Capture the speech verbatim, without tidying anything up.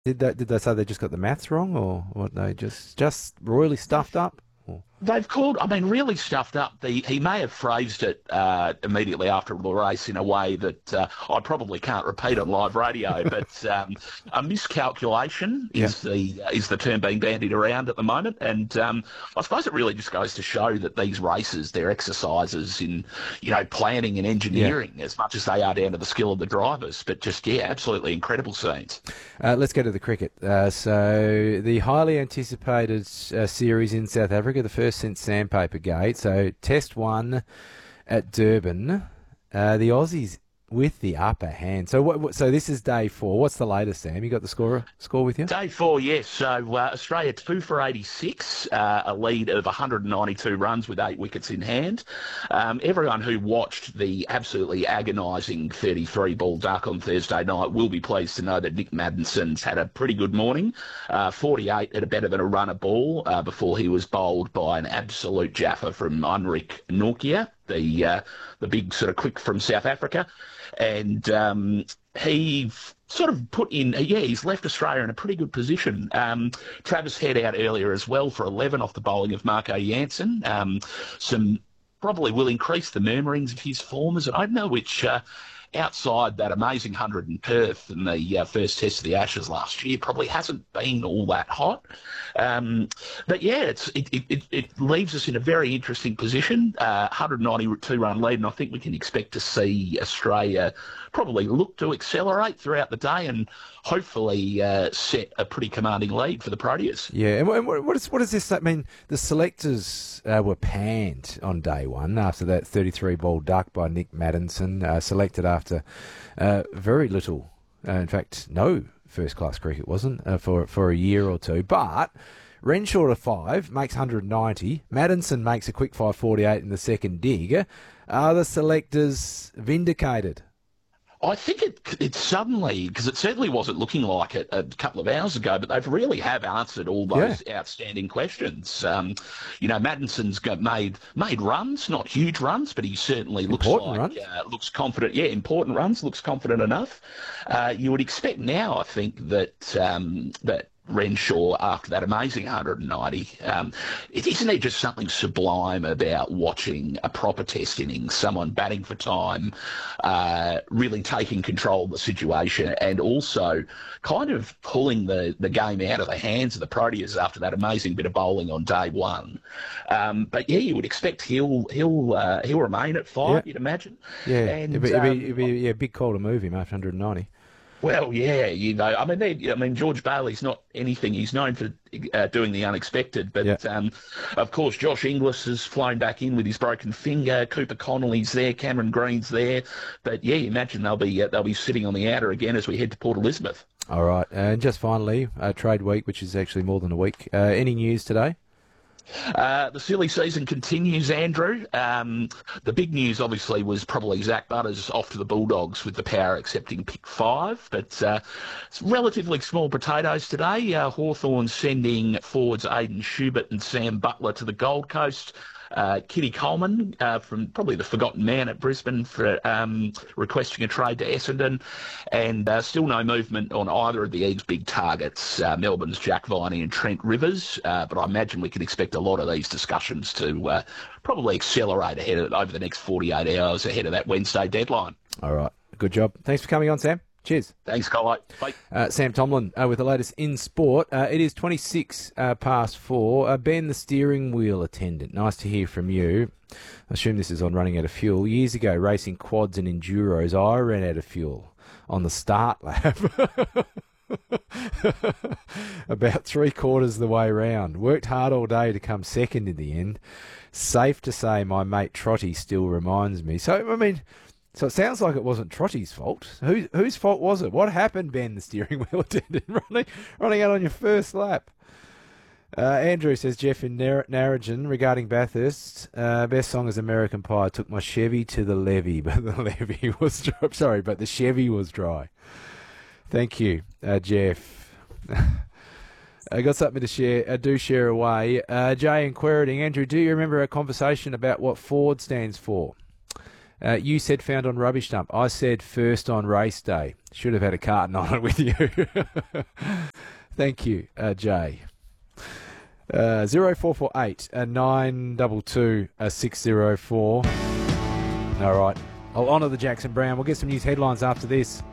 Did they, did they say they just got the maths wrong, or what? They just just royally stuffed up? Or- They've called, I mean, really stuffed up. The, he may have phrased it uh, immediately after the race in a way that uh, I probably can't repeat on live radio, but um, a miscalculation Yeah, is the is the term being bandied around at the moment. And um, I suppose it really just goes to show that these races, they're exercises in, you know, planning and yeah. engineering as much as they are down to the skill of the drivers. But just, yeah, absolutely incredible scenes. Uh, let's go to the cricket. Uh, so the highly anticipated uh, series in South Africa, the first since Sandpaper Gate. So Test one at Durban. Uh, the Aussies with the upper hand. So what, what? So this is day four. What's the latest, Sam? You got the score score with you? Day four, yes. So uh, Australia two for eighty-six, uh, a lead of one hundred ninety-two runs with eight wickets in hand. Um, everyone who watched the absolutely agonising thirty-three ball duck on Thursday night will be pleased to know that Nick Maddenson's had a pretty good morning. Uh, forty-eight at a better than a run a ball uh, before he was bowled by an absolute jaffer from Heinrich Nortje, the uh, the big sort of quick from South Africa. And um, he sort of put in, yeah, he's left Australia in a pretty good position. Um, Travis Head out earlier as well for eleven off the bowling of Marco Jansen. Um, some probably will increase the murmurings of his form as an opener, which uh, outside that amazing hundred in Perth and the uh, first test of the Ashes last year probably hasn't been all that hot. Um, but yeah, it's, it, it, it leaves us in a very interesting position. Uh, one hundred ninety-two run lead, and I think we can expect to see Australia probably look to accelerate throughout the day and hopefully uh, set a pretty commanding lead for the Proteas. Yeah, and what, what, is, what does this I mean? The selectors uh, were panned on day one after that thirty-three ball duck by Nick Maddinson, uh, selected after uh, very little, uh, in fact, no first-class cricket, wasn't, uh, for, for a year or two. But Renshaw to five makes one hundred ninety. Maddinson makes a quick five forty-eight in the second dig. Are the selectors vindicated? I think it it suddenly, because it certainly wasn't looking like it a couple of hours ago, but they've really have answered all those Yeah. outstanding questions. Um, you know, Maddenson's got made made runs, not huge runs, but he certainly looks Important like runs. uh, looks confident. Yeah, important runs, looks confident enough. Uh, you would expect now, I think, that um, that Renshaw after that amazing one hundred ninety. Um, it, isn't there just something sublime about watching a proper test innings, someone batting for time, uh, really taking control of the situation and also kind of pulling the, the game out of the hands of the Proteas after that amazing bit of bowling on day one. Um, but yeah, you would expect he'll he'll uh, he'll remain at Yeah. five, you'd imagine. Yeah. It'd And be, it'd be, it'd um, be yeah, a big call to move him after one hundred ninety. well, yeah, you know, I mean, they, I mean, George Bailey's not anything. He's known for uh, doing the unexpected, Yeah. but um, of course, Josh Inglis has flown back in with his broken finger. Cooper Connolly's there, Cameron Green's there, but yeah, imagine they'll be uh, they'll be sitting on the outer again as we head to Port Elizabeth. All right. And just finally, uh, trade week, which is actually more than a week. Uh, any news today? Uh, the silly season continues, Andrew. Um, the big news, obviously, was probably Zach Butters off to the Bulldogs with the Power accepting pick five. But uh, it's relatively small potatoes today. Uh, Hawthorn sending forwards Aidan Schubert and Sam Butler to the Gold Coast. Uh, Kitty Coleman, uh, from probably the forgotten man at Brisbane, for um, requesting a trade to Essendon, and uh, still no movement on either of the Eagles' big targets, uh, Melbourne's Jack Viney and Trent Rivers. Uh, but I imagine we can expect a lot of these discussions to uh, probably accelerate ahead of, over the next forty-eight hours ahead of that Wednesday deadline. All right. Good job. Thanks for coming on, Sam. Cheers. Thanks, Colo. Bye. Uh, Sam Tomlin uh, with the latest in sport. Uh, it is twenty-six uh, past four. Uh, Ben, the steering wheel attendant. Nice to hear from you. I assume this is on running out of fuel. Years ago, racing quads and enduros, I ran out of fuel on the start lap. About three quarters of the way round. Worked hard all day to come second in the end. Safe to say my mate Trotty still reminds me. So, I mean... So it sounds like it wasn't Trotty's fault. Who, whose fault was it? What happened, Ben, the steering wheel attendant, running, running out on your first lap? Uh, Andrew says, Jeff in Nar- Narrogin, regarding Bathurst, uh, best song is American Pie. Took my Chevy to the levee, but the levee was dry. Sorry, but the Chevy was dry. Thank you, uh, Jeff. I got something to share. I do share away. Uh, Jay and Queriting, Andrew, do you remember our conversation about what Ford stands for? Uh, you said found on rubbish dump. I said first on race day. Should have had a carton on it with you. Thank you, uh, Jay. Uh, zero four four eight uh, nine two two uh, six zero four. All right. I'll honour the Jackson Brown. We'll get some news headlines after this.